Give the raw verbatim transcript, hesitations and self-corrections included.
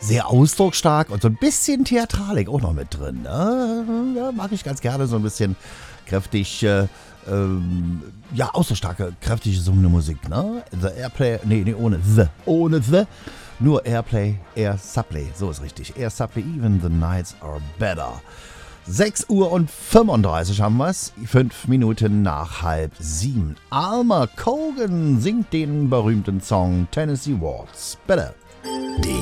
sehr ausdrucksstark und so ein bisschen Theatralik auch noch mit drin. Ne? Ja, mag ich ganz gerne, so ein bisschen kräftig, äh, ähm, ja, ausdrucksstarke, kräftige summende Musik. Ne? The Airplay, nee, nee, ohne The, ohne The, nur Airplay, Air Supply, so ist richtig. Air Supply, even the nights are better. sechs Uhr und fünfunddreißig haben wir's. Fünf Minuten nach halb sieben. Alma Cogan singt den berühmten Song Tennessee Waltz. Bitte.